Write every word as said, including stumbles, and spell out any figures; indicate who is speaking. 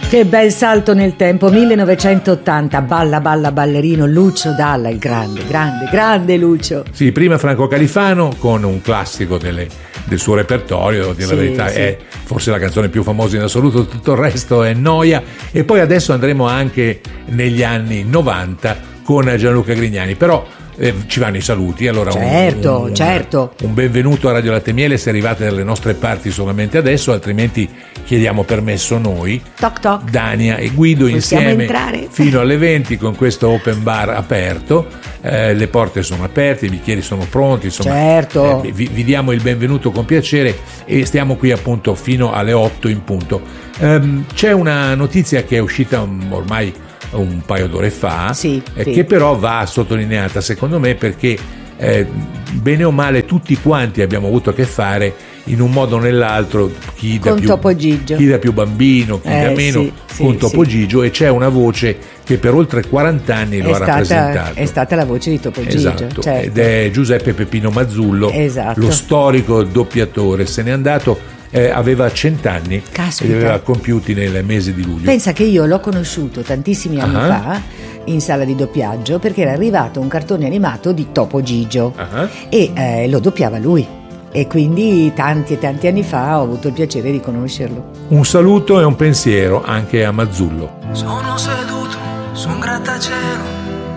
Speaker 1: Che bel salto nel tempo, millenovecentottanta, balla balla ballerino, Lucio Dalla, il grande, grande, grande Lucio.
Speaker 2: Sì, prima Franco Califano con un classico delle, del suo repertorio, di
Speaker 1: sì,
Speaker 2: la verità
Speaker 1: sì.
Speaker 2: È forse la canzone più famosa in assoluto, tutto il resto è noia. E poi adesso andremo anche negli anni novanta con Gianluca Grignani, però Eh, ci vanno i saluti, allora
Speaker 1: certo,
Speaker 2: un, un,
Speaker 1: certo.
Speaker 2: un benvenuto a Radio Latte Miele se arrivate dalle nostre parti solamente adesso, altrimenti chiediamo permesso noi,
Speaker 1: toc toc.
Speaker 2: Dania e Guido,
Speaker 1: possiamo
Speaker 2: insieme
Speaker 1: entrare
Speaker 2: fino alle venti con questo open bar aperto, eh, le porte sono aperte, i bicchieri sono pronti, insomma,
Speaker 1: certo.
Speaker 2: eh, vi, vi diamo il benvenuto con piacere e stiamo qui appunto fino alle otto in punto. Um, c'è una notizia che è uscita ormai un paio d'ore fa,
Speaker 1: sì,
Speaker 2: eh,
Speaker 1: sì.
Speaker 2: che però va sottolineata secondo me, perché eh, bene o male tutti quanti abbiamo avuto a che fare in un modo o nell'altro, chi da
Speaker 1: con
Speaker 2: più,
Speaker 1: Topo Gigio,
Speaker 2: chi da più bambino, chi
Speaker 1: eh,
Speaker 2: da meno,
Speaker 1: sì, sì,
Speaker 2: con Topo
Speaker 1: sì.
Speaker 2: Gigio, e c'è una voce che per oltre quaranta anni lo
Speaker 1: è
Speaker 2: ha
Speaker 1: stata,
Speaker 2: rappresentato.
Speaker 1: è stata la voce di Topo Gigio,
Speaker 2: esatto,
Speaker 1: certo.
Speaker 2: Ed è Giuseppe Peppino Mazzullo,
Speaker 1: esatto.
Speaker 2: lo storico doppiatore. Se n'è andato, eh, aveva cent'anni e li aveva compiuti nel mese di luglio.
Speaker 1: Pensa che io l'ho conosciuto tantissimi anni
Speaker 2: uh-huh.
Speaker 1: fa in sala di doppiaggio, perché era arrivato un cartone animato di Topo Gigio
Speaker 2: uh-huh.
Speaker 1: e eh, lo doppiava lui, e quindi tanti e tanti anni fa ho avuto il piacere di conoscerlo.
Speaker 2: Un saluto e un pensiero anche a Mazzullo.
Speaker 3: Sono seduto su un grattacielo